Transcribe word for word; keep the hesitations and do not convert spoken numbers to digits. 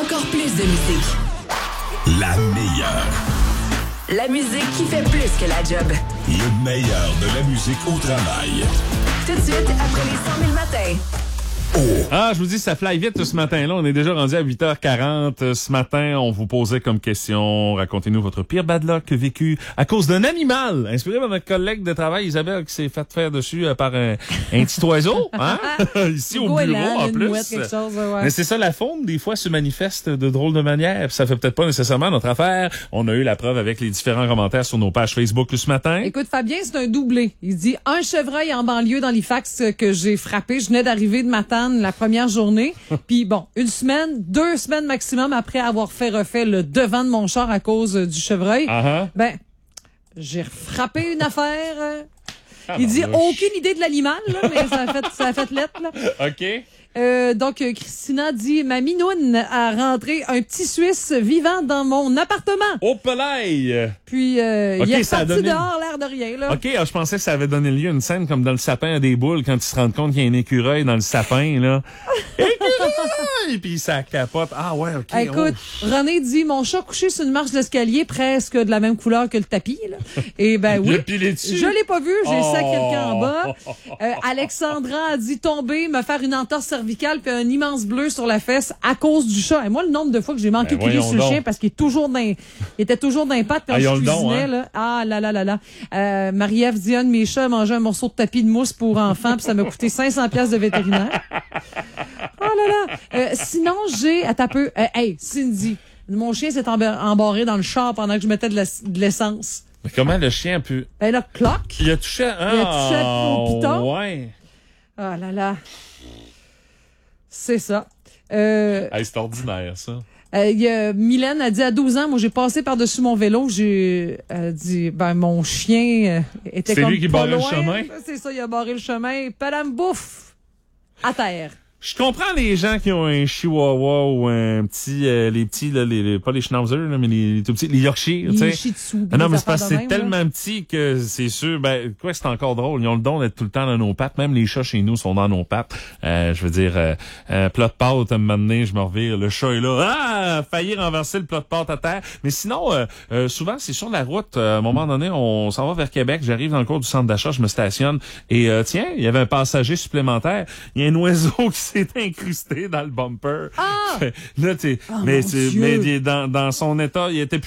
Encore plus de musique. La meilleure. La musique qui fait plus que la job. Le meilleur de la musique au travail. Tout de suite, après les cent mille matins. Oh. Ah, je vous dis, ça fly vite ce matin-là. On est déjà rendu à huit heures quarante. Ce matin, on vous posait comme question, racontez-nous votre pire bad luck vécu à cause d'un animal, inspiré par notre collègue de travail, Isabelle, qui s'est fait faire dessus par un, un petit oiseau, hein? Ici au bureau, en plus. Mouette, quelque chose, ouais. Mais c'est ça, la faune, des fois, se manifeste de drôles de manière. Ça fait peut-être pas nécessairement notre affaire. On a eu la preuve avec les différents commentaires sur nos pages Facebook ce matin. Écoute, Fabien, c'est un doublé. Il dit, un chevreuil en banlieue dans l'Halifax que j'ai frappé. Je venais d'arriver de Matane la première journée. Puis bon, une semaine, deux semaines maximum après avoir fait refait le devant de mon char à cause du chevreuil. Uh-huh. Ben, j'ai frappé une affaire. Euh, ah il non, dit, là, aucune idée de l'animal, là, mais ça a fait, ça a fait lettre, là. OK. Euh, donc, euh, Christina dit, ma minoune a rentré un petit Suisse vivant dans mon appartement. Au palais! Puis, euh, Okay, il est ça a parti donné... dehors, l'air de rien, là. OK, ah, je pensais que ça avait donné lieu à une scène comme dans le sapin à des boules quand ils se rendent compte qu'il y a un écureuil dans le sapin, là. Écureuil! Puis ça capote. Ah ouais, OK. Écoute, oh. René dit, mon chat couché sur une marche d'escalier presque de la même couleur que le tapis, là. Et ben oui. Il a pilé dessus. Je l'ai pas vu, j'ai oh. sacré quelqu'un en bas. Euh, Alexandra a dit tomber, me faire une entorse cervicale puis un immense bleu sur la fesse à cause du chat. Et moi, le nombre de fois que j'ai manqué ben, de crier sur le donc. chien parce qu'il est toujours dans, il était toujours dans les pattes quand ah, je cuisinais, cuisinais, don, hein? là. Ah, là, là, là, là. Euh, Marie-Ève dit, un de mes chats a mangé un morceau de tapis de mousse pour enfants puis ça m'a coûté cinq cents piastres de vétérinaire. Oh là là. Euh, sinon, j'ai, à ta peu, euh, hey, Cindy, mon chien s'est embar- embarré dans le char pendant que je mettais de, la, de l'essence. Mais comment le chien a pu... Ben là, cloc. Il a touché... Ah, Il a touché au piton. Ouais. Oh là là. C'est ça. Euh, Hey, c'est ordinaire, ça. euh, y a, Mylène a dit à douze ans, moi j'ai passé par-dessus mon vélo, j'ai euh, dit, ben mon chien euh, était C'est comme lui qui pas barrait le loin. chemin? C'est ça, il a barré le chemin. Padam bouffe! À terre. Je comprends les gens qui ont un chihuahua ou un petit, euh, les petits, là, les, les, pas les schnauzers, là, mais les, les tout petits, les Yorkshire, tu sais. Les shih tzu. Ah non, mais des c'est parce que c'est affaires de même, tellement là. petit que c'est sûr, ben, quoi, c'est encore drôle. Ils ont le don d'être tout le temps dans nos pattes. Même les chats chez nous sont dans nos pattes. Euh, je veux dire, euh, euh, plat de pâte, à un moment donné, je me revire, le chat est là. Ah! Failli renverser le plat de pâte à terre. Mais sinon, euh, euh, souvent, c'est sur la route. Euh, à un moment donné, on s'en va vers Québec. J'arrive dans le cours du centre d'achat, je me stationne. Et, euh, tiens, il y avait un passager supplémentaire. Il y a un oiseau qui s'est incrusté dans le bumper. Ah! Là, tu Oh, mais, mon tu- Dieu. mais il est dans, dans son état, il était plus